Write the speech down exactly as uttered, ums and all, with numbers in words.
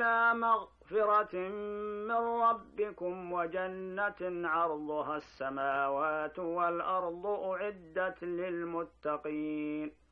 إلى مغفرة من ربكم وجنة عرضها السماوات والأرض أعدت للمتقين